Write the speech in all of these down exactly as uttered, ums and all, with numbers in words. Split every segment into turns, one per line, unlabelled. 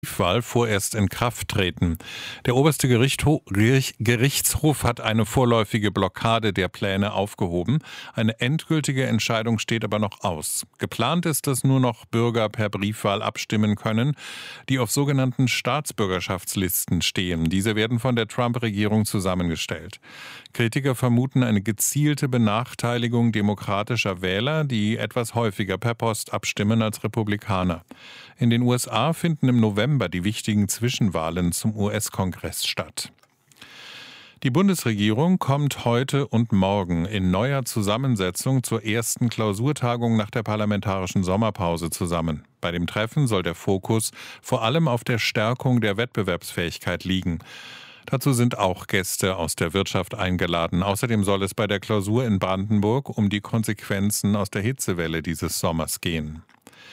Wahl vorerst in Kraft treten. Der oberste Gerichtshof, Gerichtshof hat eine vorläufige Blockade der Pläne aufgehoben. Eine endgültige Entscheidung steht aber noch aus. Geplant ist, dass nur noch Bürger per Briefwahl abstimmen können, die auf sogenannten Staatsbürgerschaftslisten stehen. Diese werden von der Trump-Regierung zusammengestellt. Kritiker vermuten eine gezielte Benachteiligung demokratischer Wähler, die etwas häufiger per Post abstimmen als Republikaner. In den U S A finden im November die wichtigen Zwischenwahlen zum U S-Kongress statt. Die Bundesregierung kommt heute und morgen in neuer Zusammensetzung zur ersten Klausurtagung nach der parlamentarischen Sommerpause zusammen. Bei dem Treffen soll der Fokus vor allem auf der Stärkung der Wettbewerbsfähigkeit liegen. Dazu sind auch Gäste aus der Wirtschaft eingeladen. Außerdem soll es bei der Klausur in Brandenburg um die Konsequenzen aus der Hitzewelle dieses Sommers gehen.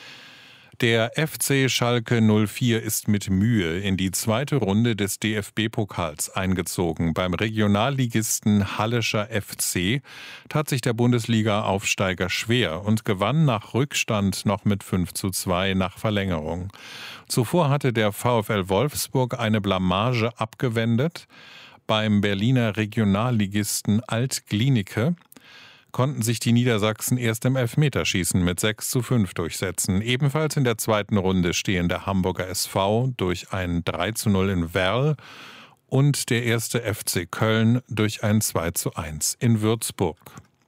Der F C Schalke null vier ist mit Mühe in die zweite Runde des D F B-Pokals eingezogen. Beim Regionalligisten Hallischer F C tat sich der Bundesliga-Aufsteiger schwer und gewann nach Rückstand noch mit fünf zu zwei nach Verlängerung. Zuvor hatte der VfL Wolfsburg eine Blamage abgewendet. Beim Berliner Regionalligisten Alt-Glienicke konnten sich die Niedersachsen erst im Elfmeterschießen mit sechs zu fünf durchsetzen. Ebenfalls in der zweiten Runde stehen der Hamburger S V durch ein drei zu null in Werl und der erste F C Köln durch ein zwei zu eins in Würzburg.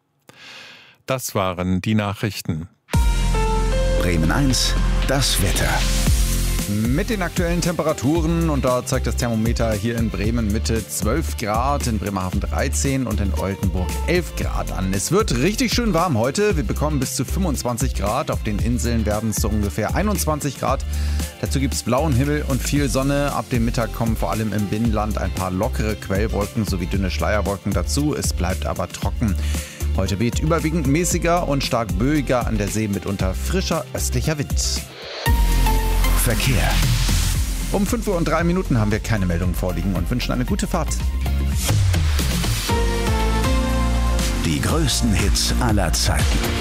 Das waren die Nachrichten.
Bremen eins, das Wetter.
Mit den aktuellen Temperaturen, und da zeigt das Thermometer hier in Bremen Mitte zwölf Grad, in Bremerhaven dreizehn und in Oldenburg elf Grad an. Es wird richtig schön warm heute. Wir bekommen bis zu fünfundzwanzig Grad. Auf den Inseln werden es so ungefähr einundzwanzig Grad. Dazu gibt es blauen Himmel und viel Sonne. Ab dem Mittag kommen vor allem im Binnenland ein paar lockere Quellwolken sowie dünne Schleierwolken dazu. Es bleibt aber trocken. Heute weht überwiegend mäßiger und stark böiger, an der See mitunter frischer östlicher Wind.
Verkehr.
Um fünf Uhr und drei Minuten haben wir keine Meldung vorliegen und wünschen eine gute Fahrt.
Die größten Hits aller Zeiten.